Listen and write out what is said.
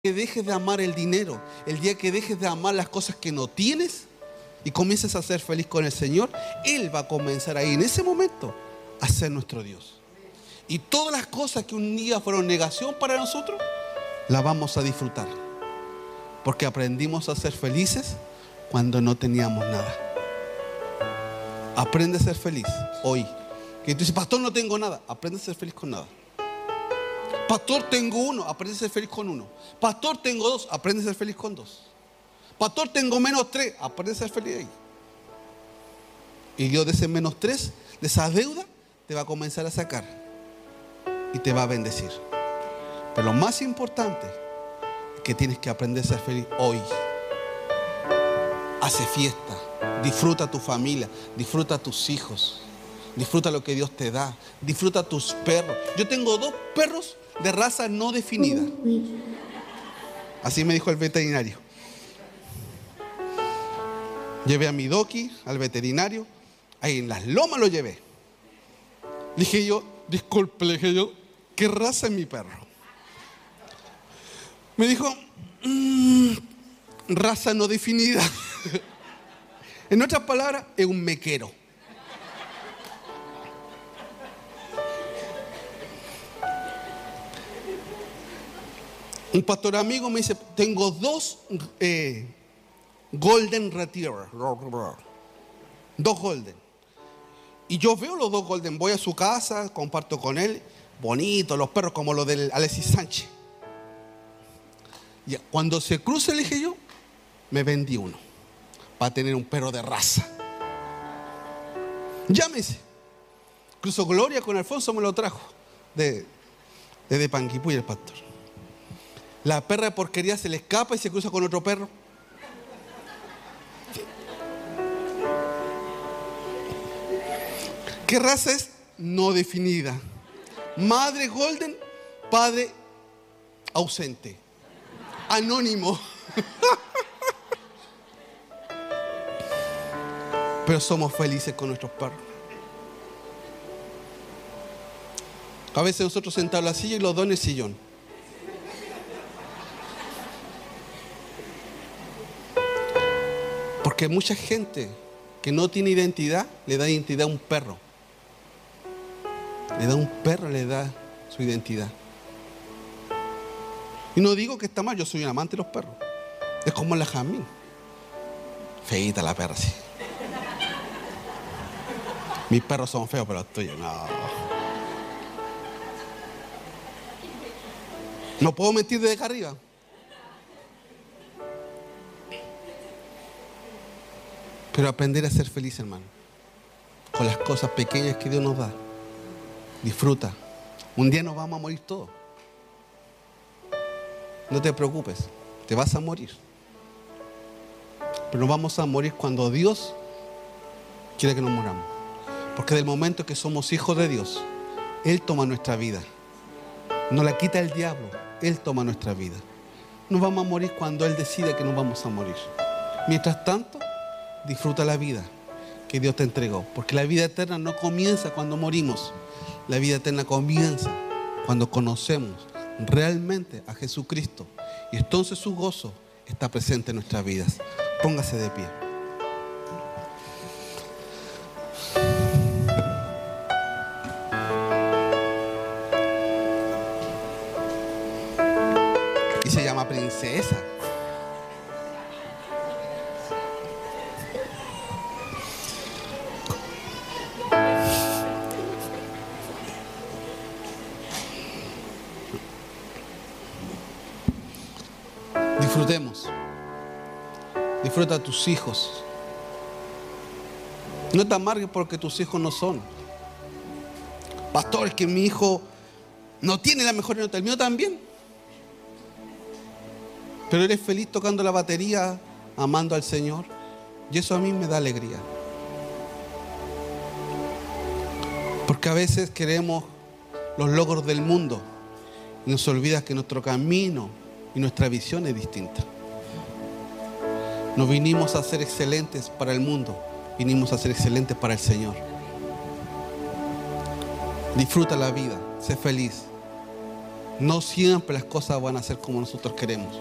que dejes de amar el dinero, el día que dejes de amar las cosas que no tienes y comiences a ser feliz con el Señor, Él va a comenzar ahí, en ese momento, a ser nuestro Dios. Y todas las cosas que un día fueron negación para nosotros, las vamos a disfrutar. Porque aprendimos a ser felices cuando no teníamos nada. Aprende a ser feliz hoy. Que tú dices, pastor, no tengo nada. Aprende a ser feliz con nada. Pastor, tengo uno. Aprende a ser feliz con uno. Pastor, tengo dos. Aprende a ser feliz con dos. Pastor, tengo -3. Aprende a ser feliz ahí. Y Dios de ese -3, de esa deuda, te va a comenzar a sacar. Y te va a bendecir. Pero lo más importante es que tienes que aprender a ser feliz hoy. Hace fiesta. Disfruta a tu familia. Disfruta a tus hijos. Disfruta lo que Dios te da. Disfruta a tus perros. Yo tengo 2 perros de raza no definida. Así me dijo el veterinario. Llevé a mi Doki al veterinario. Ahí en las lomas lo llevé. Dije yo, disculpe, le dije yo, ¿qué raza es mi perro? Me dijo, raza no definida. En otras palabras, es un mequero. Un pastor amigo me dice, tengo 2 Golden Retriever. 2 Golden. Y yo veo los 2 Golden. Voy a su casa, comparto con él. Bonitos los perros, como los del Alexis Sánchez. Y cuando se cruza, le dije yo, me vendí uno. Para tener un perro de raza. Llámese. Cruzó Gloria con Alfonso, me lo trajo. Desde Panguipulli el pastor. La perra de porquería se le escapa y se cruza con otro perro. ¿Qué raza es? No definida. Madre Golden, padre ausente. Anónimo. Pero somos felices con nuestros perros. A veces nosotros sentados en la silla y los 2 en el sillón. Porque mucha gente que no tiene identidad, le da identidad a un perro. Le da un perro, le da su identidad. Y no digo que está mal, yo soy un amante de los perros. Es como la Jamín. Feíta la perra, sí. Mis perros son feos, pero los tuyos no. No puedo mentir desde acá arriba. Pero aprender a ser feliz, hermano, con las cosas pequeñas que Dios nos da. Disfruta. Un día nos vamos a morir todos. No te preocupes, te vas a morir. Pero nos vamos a morir cuando Dios quiere que nos muramos. Porque del momento que somos hijos de Dios, Él toma nuestra vida. Nos la quita el diablo, Él toma nuestra vida. Nos vamos a morir cuando Él decide que nos vamos a morir. Mientras tanto, disfruta la vida que Dios te entregó. Porque la vida eterna no comienza cuando morimos. La vida eterna comienza cuando conocemos realmente a Jesucristo. Y entonces su gozo está presente en nuestras vidas. Póngase de pie. Y se llama princesa. Disfrutemos. Disfruta a tus hijos. No te amargues porque tus hijos no son. Pastor, es que mi hijo no tiene la mejor nota. El mío también. Pero él es feliz tocando la batería, amando al Señor. Y eso a mí me da alegría. Porque a veces queremos los logros del mundo y nos olvida que nuestro camino y nuestra visión es distinta. No vinimos a ser excelentes para el mundo, vinimos a ser excelentes para el Señor. Disfruta la vida, sé feliz. No siempre las cosas van a ser como nosotros queremos.